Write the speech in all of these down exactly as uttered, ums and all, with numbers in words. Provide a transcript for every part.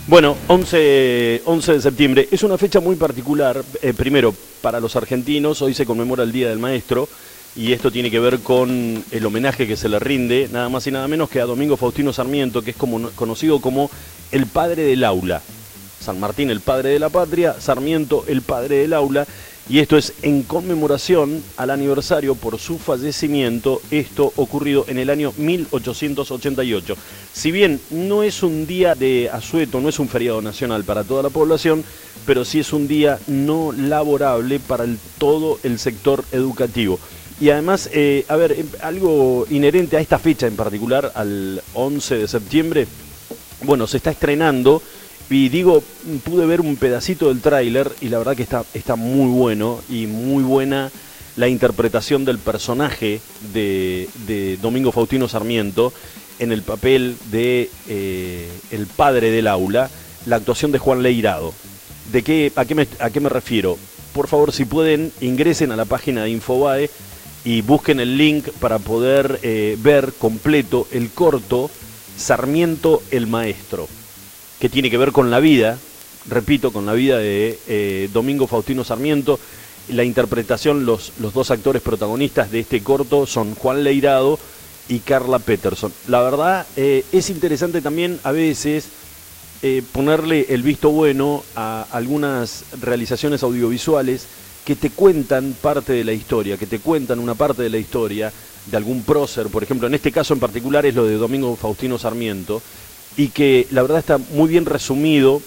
Bueno, once de septiembre es una fecha muy particular. Eh, primero, para los argentinos, hoy se conmemora el Día del Maestro y esto tiene que ver con el homenaje que se le rinde, nada más y nada menos que a Domingo Faustino Sarmiento, que es como, conocido como el padre del aula. San Martín, el padre de la patria, Sarmiento, el padre del aula. Y esto es en conmemoración al aniversario por su fallecimiento, esto ocurrido en el año mil ochocientos ochenta y ocho. Si bien no es un día de asueto, no es un feriado nacional para toda la población, pero sí es un día no laborable para el, todo el sector educativo. Y además, eh, a ver, algo inherente a esta fecha en particular, al once de septiembre, bueno, se está estrenando. Y digo, pude ver un pedacito del tráiler y la verdad que está, está muy bueno y muy buena la interpretación del personaje de, de Domingo Faustino Sarmiento en el papel de eh, el padre del aula, la actuación de Juan Leirado. ¿De qué, a, qué me, ¿A qué me refiero? Por favor, si pueden, ingresen a la página de Infobae y busquen el link para poder eh, ver completo el corto Sarmiento el Maestro, que tiene que ver con la vida, repito, con la vida de eh, Domingo Faustino Sarmiento. La interpretación, los, los dos actores protagonistas de este corto son Juan Leirado y Carla Peterson. La verdad, eh, es interesante también a veces eh, ponerle el visto bueno a algunas realizaciones audiovisuales que te cuentan parte de la historia, que te cuentan una parte de la historia de algún prócer. Por ejemplo, en este caso en particular es lo de Domingo Faustino Sarmiento, y que la verdad está muy bien resumido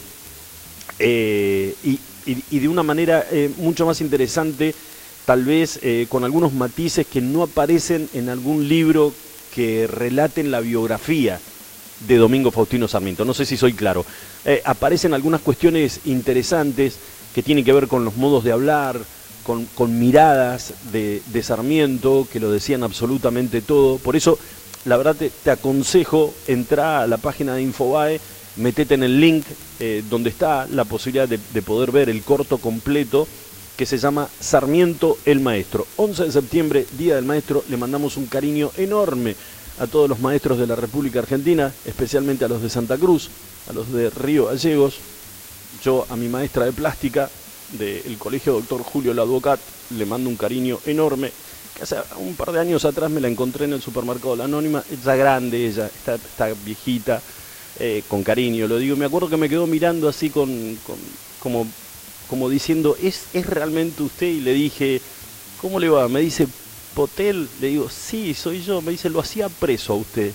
eh, y, y, y de una manera eh, mucho más interesante, tal vez eh, con algunos matices que no aparecen en algún libro que relaten la biografía de Domingo Faustino Sarmiento. No sé si soy claro. Eh, aparecen algunas cuestiones interesantes que tienen que ver con los modos de hablar, con, con miradas de, de Sarmiento, que lo decían absolutamente todo. Por eso, la verdad te, te aconsejo entrar a la página de Infobae, metete en el link eh, donde está la posibilidad de, de poder ver el corto completo que se llama Sarmiento el Maestro. once de septiembre, Día del Maestro, le mandamos un cariño enorme a todos los maestros de la República Argentina, especialmente a los de Santa Cruz, a los de Río Gallegos. Yo a mi maestra de plástica del Colegio Doctor Julio Ladvocat le mando un cariño enorme. Hace un par de años atrás me la encontré en el supermercado La Anónima, ella grande, ella está, está viejita, eh, con cariño lo digo. Me acuerdo que me quedó mirando así con, con como, como diciendo, ¿es, ¿es realmente usted? Y le dije, ¿cómo le va? Me dice, ¿Potel? Le digo, sí, soy yo. Me dice, lo hacía preso a usted.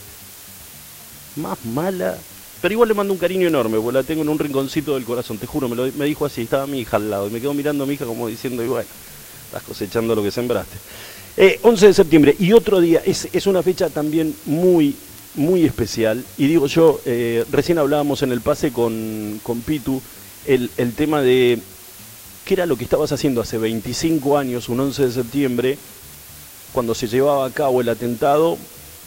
Más mala. Pero igual le mando un cariño enorme, porque la tengo en un rinconcito del corazón, te juro, me, lo, me dijo así, estaba mi hija al lado, y me quedó mirando a mi hija como diciendo, y bueno, estás cosechando lo que sembraste. Eh, once de septiembre, y otro día, es, es una fecha también muy, muy especial, y digo yo, eh, recién hablábamos en el pase con, con Pitu, el, el tema de qué era lo que estabas haciendo hace veinticinco años, un once de septiembre, cuando se llevaba a cabo el atentado,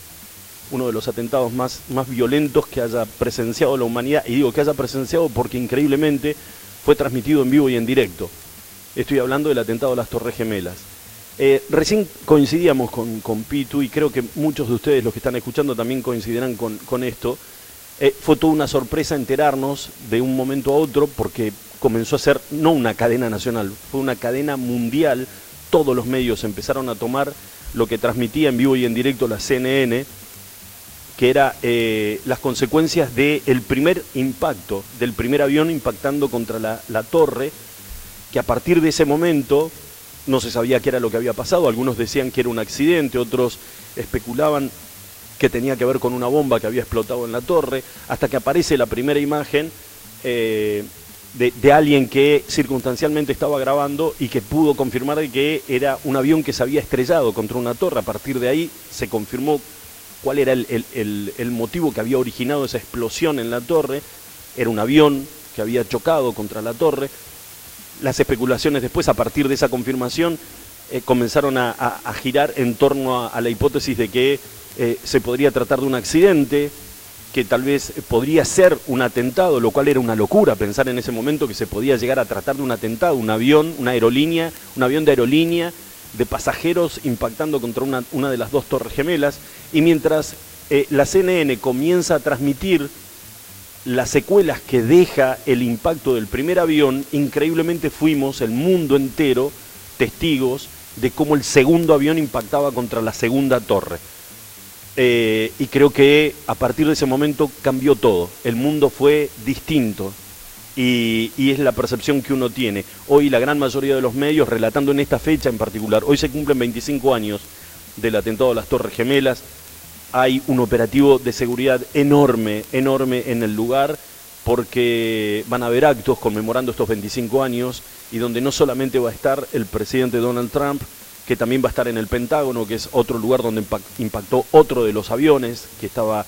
uno de los atentados más, más violentos que haya presenciado la humanidad, y digo que haya presenciado porque increíblemente fue transmitido en vivo y en directo. Estoy hablando del atentado a las Torres Gemelas. Eh, recién coincidíamos con, con Pitu, y creo que muchos de ustedes, los que están escuchando, también coincidirán con, con esto. Eh, fue toda una sorpresa enterarnos de un momento a otro, porque comenzó a ser no una cadena nacional, fue una cadena mundial. Todos los medios empezaron a tomar lo que transmitía en vivo y en directo la C N N, que era eh, las consecuencias del primer impacto, del primer avión impactando contra la, la torre, que a partir de ese momento no se sabía qué era lo que había pasado. Algunos decían que era un accidente, otros especulaban que tenía que ver con una bomba que había explotado en la torre, hasta que aparece la primera imagen eh, de, de alguien que circunstancialmente estaba grabando y que pudo confirmar que era un avión que se había estrellado contra una torre. A partir de ahí se confirmó cuál era el, el, el, el motivo que había originado esa explosión en la torre. Era un avión que había chocado contra la torre. Las especulaciones después, a partir de esa confirmación, eh, comenzaron a, a, a girar en torno a, a la hipótesis de que eh, se podría tratar de un accidente, que tal vez podría ser un atentado, lo cual era una locura pensar en ese momento que se podía llegar a tratar de un atentado, un avión, una aerolínea, un avión de aerolínea de pasajeros impactando contra una, una de las dos Torres Gemelas. Y mientras eh, la C N N comienza a transmitir las secuelas que deja el impacto del primer avión, increíblemente fuimos, el mundo entero, testigos de cómo el segundo avión impactaba contra la segunda torre. Eh, y creo que a partir de ese momento cambió todo, el mundo fue distinto y, y es la percepción que uno tiene. Hoy la gran mayoría de los medios, relatando en esta fecha en particular, hoy se cumplen veinticinco años del atentado a las Torres Gemelas, hay un operativo de seguridad enorme, enorme en el lugar, porque van a haber actos conmemorando estos veinticinco años y donde no solamente va a estar el presidente Donald Trump, que también va a estar en el Pentágono, que es otro lugar donde impactó otro de los aviones que estaba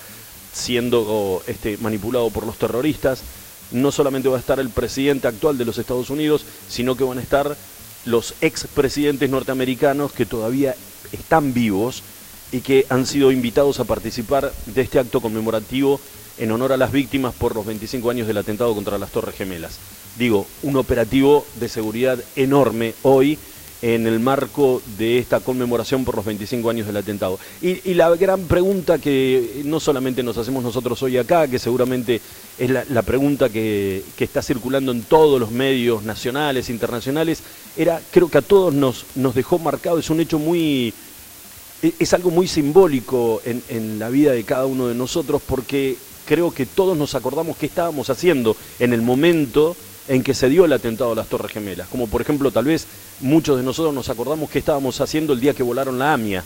siendo este, manipulado por los terroristas. No solamente va a estar el presidente actual de los Estados Unidos, sino que van a estar los expresidentes norteamericanos que todavía están vivos y que han sido invitados a participar de este acto conmemorativo en honor a las víctimas por los veinticinco años del atentado contra las Torres Gemelas. Digo, un operativo de seguridad enorme hoy en el marco de esta conmemoración por los veinticinco años del atentado. Y, y la gran pregunta que no solamente nos hacemos nosotros hoy acá, que seguramente es la, la pregunta que, que está circulando en todos los medios nacionales, internacionales, era, creo que a todos nos, nos dejó marcado, es un hecho muy... es algo muy simbólico en, en la vida de cada uno de nosotros, porque creo que todos nos acordamos qué estábamos haciendo en el momento en que se dio el atentado a las Torres Gemelas. Como por ejemplo, tal vez muchos de nosotros nos acordamos qué estábamos haciendo el día que volaron la AMIA,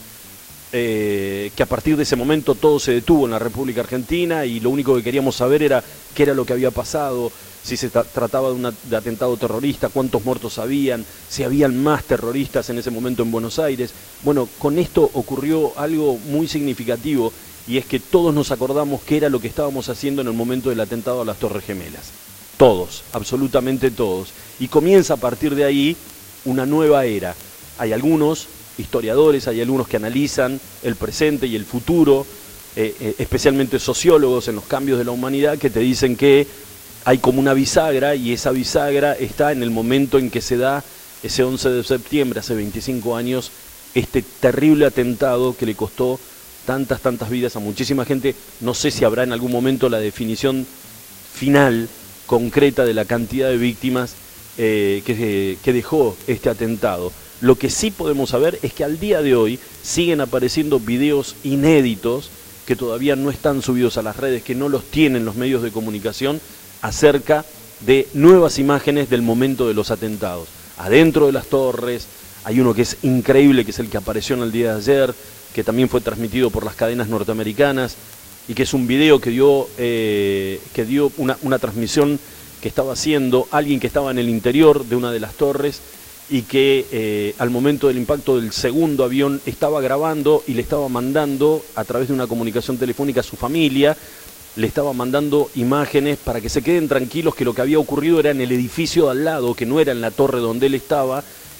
eh, que a partir de ese momento todo se detuvo en la República Argentina y lo único que queríamos saber era qué era lo que había pasado, si se tra trataba de un de atentado terrorista, cuántos muertos habían, si habían más terroristas en ese momento en Buenos Aires. Bueno, con esto ocurrió algo muy significativo y es que todos nos acordamos qué era lo que estábamos haciendo en el momento del atentado a las Torres Gemelas. Todos, absolutamente todos. Y comienza a partir de ahí una nueva era. Hay algunos historiadores, hay algunos que analizan el presente y el futuro, eh, eh, especialmente sociólogos en los cambios de la humanidad, que te dicen que hay como una bisagra y esa bisagra está en el momento en que se da ese once de septiembre, hace veinticinco años, este terrible atentado que le costó tantas, tantas vidas a muchísima gente. No sé si habrá en algún momento la definición final, concreta de la cantidad de víctimas eh, que, que dejó este atentado. Lo que sí podemos saber es que al día de hoy siguen apareciendo videos inéditos que todavía no están subidos a las redes, que no los tienen los medios de comunicación, acerca de nuevas imágenes del momento de los atentados. Adentro de las torres, hay uno que es increíble, que es el que apareció en el día de ayer, que también fue transmitido por las cadenas norteamericanas, y que es un video que dio, eh, que dio una, una transmisión que estaba haciendo alguien que estaba en el interior de una de las torres y que eh, al momento del impacto del segundo avión estaba grabando y le estaba mandando a través de una comunicación telefónica a su familia, le estaba mandando imágenes para que se queden tranquilos que lo que había ocurrido era en el edificio de al lado, que no era en la torre donde él estaba,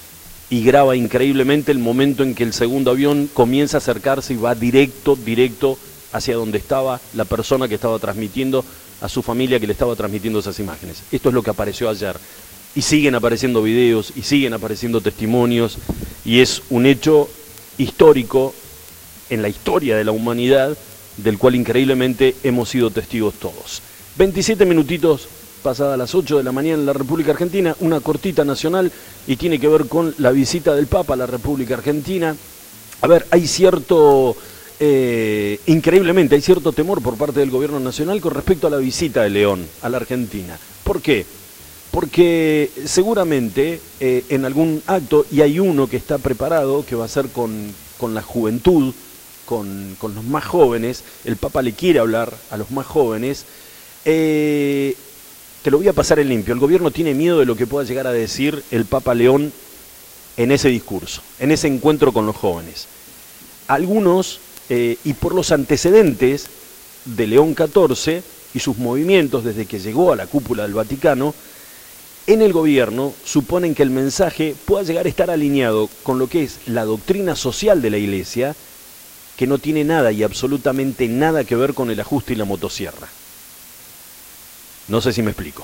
y graba increíblemente el momento en que el segundo avión comienza a acercarse y va directo, directo hacia donde estaba la persona que estaba transmitiendo, a su familia que le estaba transmitiendo esas imágenes. Esto es lo que apareció ayer. Y siguen apareciendo videos, y siguen apareciendo testimonios, y es un hecho histórico en la historia de la humanidad, del cual increíblemente hemos sido testigos todos. veintisiete minutitos pasadas las ocho de la mañana en la República Argentina, una cortita nacional, y tiene que ver con la visita del Papa a la República Argentina. A ver, hay cierto... Eh, increíblemente hay cierto temor por parte del gobierno nacional con respecto a la visita de León a la Argentina. ¿Por qué? Porque seguramente eh, en algún acto, y hay uno que está preparado, que va a ser con, con la juventud, con, con los más jóvenes, el Papa le quiere hablar a los más jóvenes, eh, te lo voy a pasar en limpio. El gobierno tiene miedo de lo que pueda llegar a decir el Papa León en ese discurso, en ese encuentro con los jóvenes. Algunos... Eh, y por los antecedentes de León catorce y sus movimientos desde que llegó a la cúpula del Vaticano, en el gobierno suponen que el mensaje pueda llegar a estar alineado con lo que es la doctrina social de la Iglesia, que no tiene nada y absolutamente nada que ver con el ajuste y la motosierra. No sé si me explico.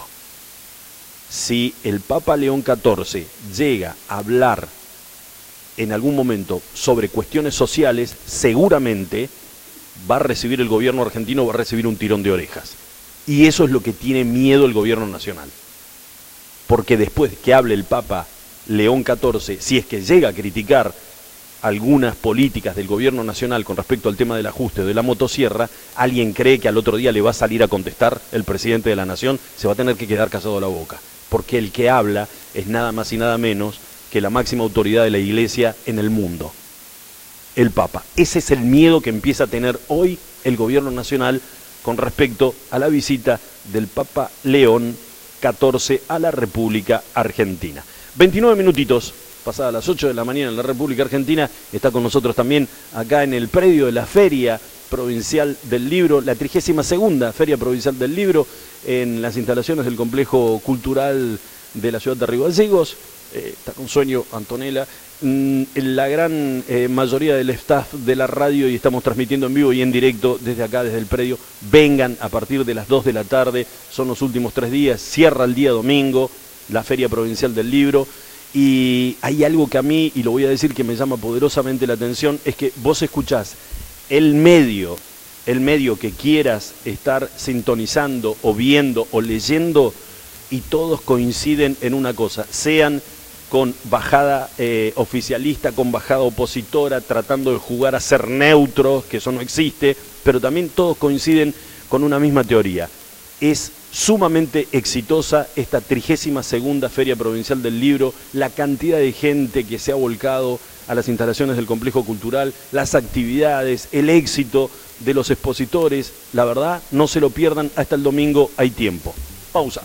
Si el Papa León catorce llega a hablar en algún momento sobre cuestiones sociales, seguramente va a recibir el gobierno argentino, va a recibir un tirón de orejas. Y eso es lo que tiene miedo el gobierno nacional. Porque después que hable el Papa León catorce, si es que llega a criticar algunas políticas del gobierno nacional con respecto al tema del ajuste de la motosierra, ¿alguien cree que al otro día le va a salir a contestar el presidente de la nación? Se va a tener que quedar callado la boca, porque el que habla es nada más y nada menos que la máxima autoridad de la Iglesia en el mundo, el Papa. Ese es el miedo que empieza a tener hoy el gobierno nacional con respecto a la visita del Papa León catorce a la República Argentina. veintinueve minutitos. Pasada las ocho de la mañana en la República Argentina, está con nosotros también acá en el predio de la Feria Provincial del Libro, la trigésima segunda Feria Provincial del Libro, en las instalaciones del Complejo Cultural de la ciudad de Río Gallegos. Eh, está con sueño Antonella, mm, la gran eh, mayoría del staff de la radio, y estamos transmitiendo en vivo y en directo desde acá, desde el predio. Vengan a partir de las dos de la tarde, son los últimos tres días, cierra el día domingo la Feria Provincial del Libro. Y hay algo que a mí, y lo voy a decir, que me llama poderosamente la atención, es que vos escuchás el medio, el medio que quieras estar sintonizando o viendo o leyendo, y todos coinciden en una cosa, sean con bajada eh, oficialista, con bajada opositora, tratando de jugar a ser neutros, que eso no existe, pero también todos coinciden con una misma teoría. Es sumamente exitosa esta trigésima segunda Feria Provincial del Libro, la cantidad de gente que se ha volcado a las instalaciones del complejo cultural, las actividades, el éxito de los expositores. La verdad, no se lo pierdan, hasta el domingo hay tiempo. Pausa.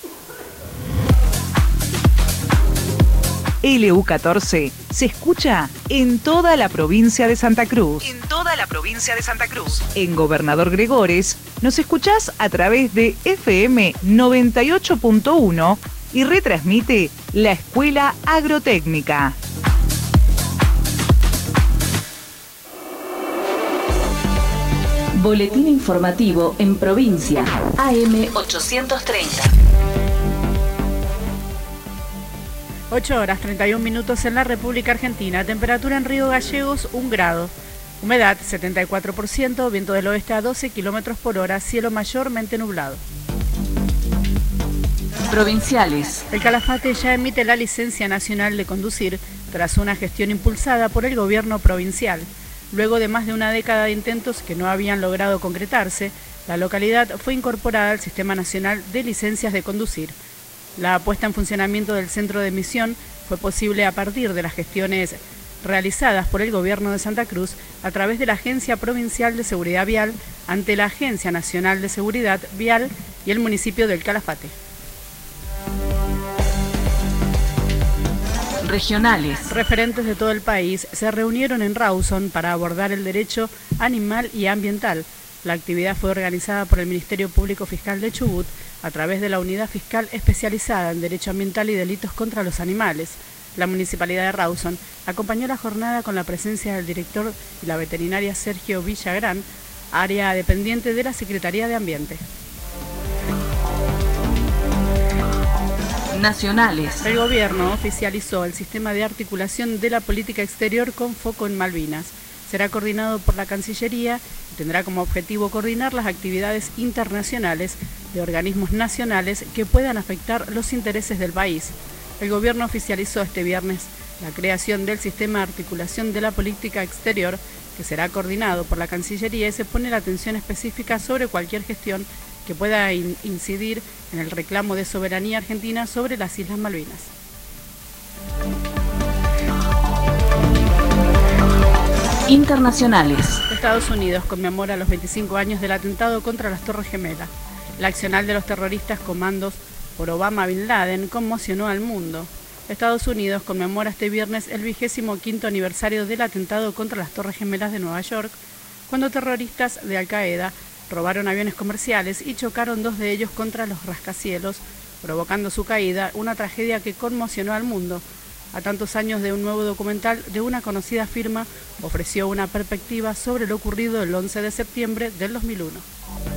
L U catorce se escucha en toda la provincia de Santa Cruz. En toda la provincia de Santa Cruz. En Gobernador Gregores nos escuchás a través de F M noventa y ocho punto uno y retransmite la Escuela Agrotécnica. Boletín informativo en provincia. A M ochocientos treinta. ocho horas treinta y un minutos en la República Argentina. Temperatura en Río Gallegos, un grado. Humedad setenta y cuatro por ciento, viento del oeste a doce kilómetros por hora, cielo mayormente nublado. Provinciales. El Calafate ya emite la licencia nacional de conducir tras una gestión impulsada por el gobierno provincial. Luego de más de una década de intentos que no habían logrado concretarse, la localidad fue incorporada al Sistema Nacional de Licencias de Conducir. La puesta en funcionamiento del centro de emisión fue posible a partir de las gestiones realizadas por el gobierno de Santa Cruz a través de la Agencia Provincial de Seguridad Vial ante la Agencia Nacional de Seguridad Vial y el municipio del Calafate. Regionales. Referentes de todo el país se reunieron en Rawson para abordar el derecho animal y ambiental. La actividad fue organizada por el Ministerio Público Fiscal de Chubut a través de la Unidad Fiscal Especializada en Derecho Ambiental y Delitos contra los Animales. La Municipalidad de Rawson acompañó la jornada con la presencia del director y la veterinaria Sergio Villagrán, área dependiente de la Secretaría de Ambiente. Nacionales. El gobierno oficializó el sistema de articulación de la política exterior con foco en Malvinas. Será coordinado por la Cancillería y tendrá como objetivo coordinar las actividades internacionales de organismos nacionales que puedan afectar los intereses del país. El gobierno oficializó este viernes la creación del sistema de articulación de la política exterior, que será coordinado por la Cancillería y se pone la atención específica sobre cualquier gestión que pueda in- incidir en el reclamo de soberanía argentina sobre las Islas Malvinas. Internacionales. Estados Unidos conmemora los veinticinco años del atentado contra las Torres Gemelas. La accional de los terroristas comandos por Obama Bin Laden conmocionó al mundo. Estados Unidos conmemora este viernes el vigésimo quinto aniversario del atentado contra las Torres Gemelas de Nueva York, cuando terroristas de Al Qaeda robaron aviones comerciales y chocaron dos de ellos contra los rascacielos, provocando su caída, una tragedia que conmocionó al mundo. A tantos años de un nuevo documental de una conocida firma ofreció una perspectiva sobre lo ocurrido el once de septiembre del dos mil uno.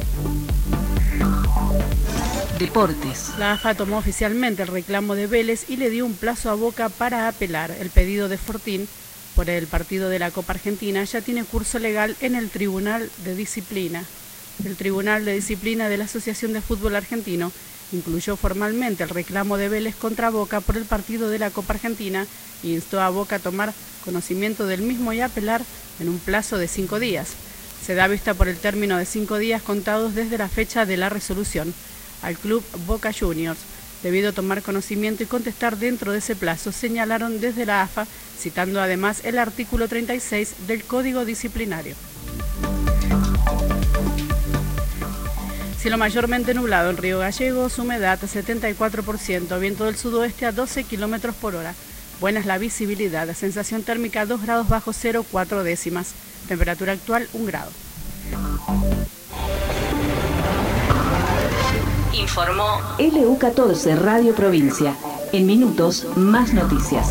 Deportes. La A F A tomó oficialmente el reclamo de Vélez y le dio un plazo a Boca para apelar. El pedido de Fortín por el partido de la Copa Argentina ya tiene curso legal en el Tribunal de Disciplina. El Tribunal de Disciplina de la Asociación de Fútbol Argentino incluyó formalmente el reclamo de Vélez contra Boca por el partido de la Copa Argentina e instó a Boca a tomar conocimiento del mismo y apelar en un plazo de cinco días. Se da vista por el término de cinco días contados desde la fecha de la resolución. Al club Boca Juniors, debido a tomar conocimiento y contestar dentro de ese plazo, señalaron desde la A F A, citando además el artículo treinta y seis del Código Disciplinario. Cielo mayormente nublado en Río Gallegos, humedad setenta y cuatro por ciento, viento del sudoeste a doce kilómetros por hora. Buena es la visibilidad, sensación térmica dos grados bajo cero, cuatro décimas. Temperatura actual un grado. Informó L U catorce Radio Provincia. En minutos, más noticias.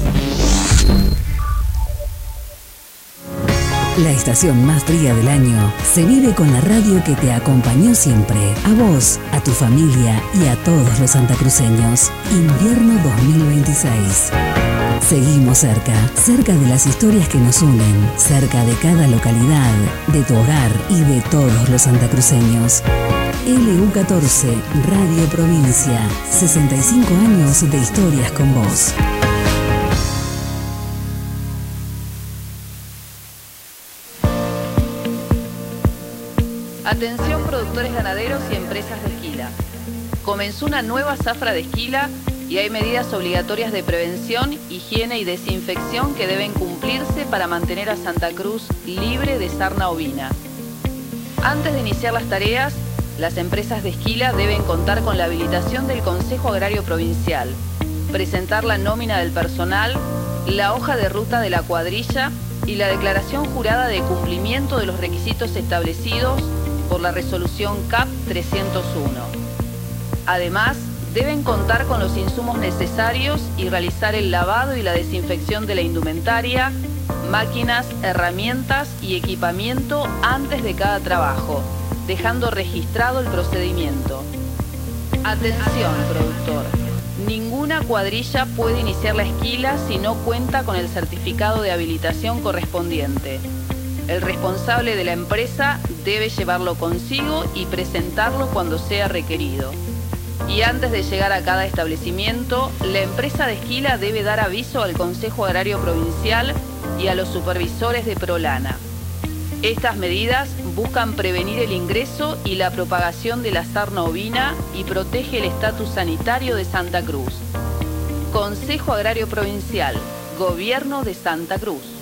La estación más fría del año se vive con la radio que te acompañó siempre. A vos, a tu familia y a todos los santacruceños. Invierno dos mil veintiséis. Seguimos cerca, cerca de las historias que nos unen, cerca de cada localidad, de tu hogar y de todos los santacruceños. L U catorce Radio Provincia. sesenta y cinco años de historias con vos. Atención productores ganaderos y empresas de esquila. Comenzó una nueva zafra de esquila y hay medidas obligatorias de prevención, higiene y desinfección que deben cumplirse para mantener a Santa Cruz libre de sarna ovina. Antes de iniciar las tareas, las empresas de esquila deben contar con la habilitación del Consejo Agrario Provincial, presentar la nómina del personal, la hoja de ruta de la cuadrilla y la declaración jurada de cumplimiento de los requisitos establecidos por la resolución C A P trescientos uno. Además, deben contar con los insumos necesarios y realizar el lavado y la desinfección de la indumentaria, máquinas, herramientas y equipamiento antes de cada trabajo, dejando registrado el procedimiento. Atención, productor. Ninguna cuadrilla puede iniciar la esquila si no cuenta con el certificado de habilitación correspondiente. El responsable de la empresa debe llevarlo consigo y presentarlo cuando sea requerido. Y antes de llegar a cada establecimiento, la empresa de esquila debe dar aviso al Consejo Agrario Provincial y a los supervisores de Prolana. Estas medidas buscan prevenir el ingreso y la propagación de la sarna ovina y protege el estatus sanitario de Santa Cruz. Consejo Agrario Provincial, Gobierno de Santa Cruz.